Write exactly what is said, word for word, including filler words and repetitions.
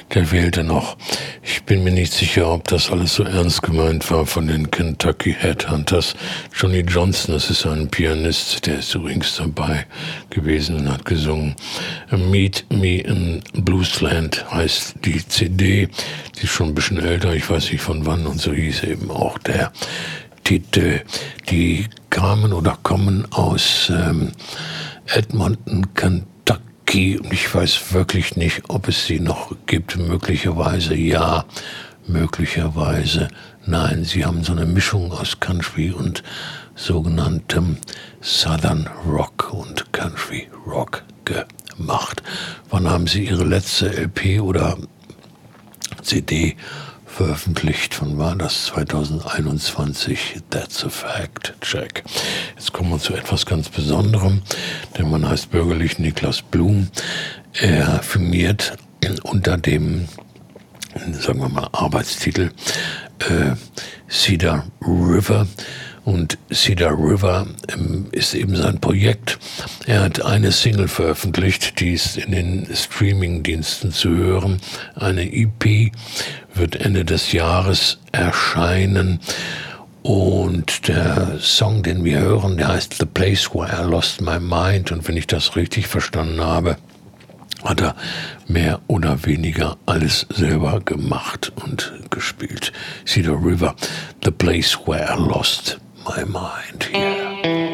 der wählte noch. Ich bin mir nicht sicher, ob das alles so ernst gemeint war von den Kentucky Headhunters. Johnny Johnson, das ist ein Pianist, der ist übrigens dabei gewesen und hat gesungen. Meet Me in Bluesland heißt die C D. Die ist schon ein bisschen älter, ich weiß nicht von wann, und so hieß eben auch der Titel. Die kamen oder kommen aus ähm, Edmonton, Kentucky, und ich weiß wirklich nicht, ob es sie noch gibt. Möglicherweise ja, möglicherweise nein. Sie haben so eine Mischung aus Country und sogenanntem Southern Rock und Country Rock gemacht. Wann haben sie ihre letzte L P oder C D veröffentlicht? Wann war das? zwanzig einundzwanzig. That's a fact. Check. Jetzt kommen wir zu etwas ganz Besonderem. Der Mann heißt bürgerlich Niklas Blum. Er firmiert unter dem, sagen wir mal, Arbeitstitel äh, Cedar River. Und Cedar River ähm, ist eben sein Projekt. Er hat eine Single veröffentlicht, die ist in den Streaming-Diensten zu hören. Eine E P wird Ende des Jahres erscheinen. Und der Song, den wir hören, der heißt The Place Where I Lost My Mind. Und wenn ich das richtig verstanden habe, hat er mehr oder weniger alles selber gemacht und gespielt. Cedar River, The Place Where I Lost My Mind. Yeah.